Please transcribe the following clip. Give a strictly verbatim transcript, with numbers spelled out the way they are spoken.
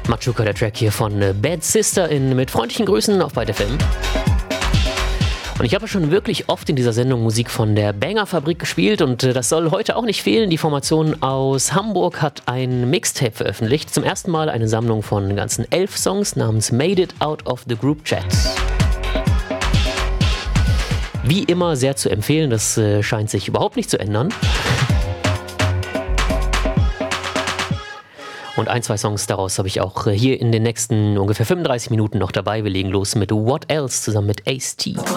Machuca, der Track hier von Bad Sister in mit freundlichen Grüßen auf Byte F M. Und ich habe schon wirklich oft in dieser Sendung Musik von der Banger-Fabrik gespielt und das soll heute auch nicht fehlen. Die Formation aus Hamburg hat ein Mixtape veröffentlicht. Zum ersten Mal eine Sammlung von ganzen elf Songs namens Made It Out of the Group Chat. Wie immer sehr zu empfehlen, das äh, scheint sich überhaupt nicht zu ändern. Und ein, zwei Songs daraus habe ich auch hier in den nächsten ungefähr fünfunddreißig Minuten noch dabei. Wir legen los mit What Else zusammen mit Ace T.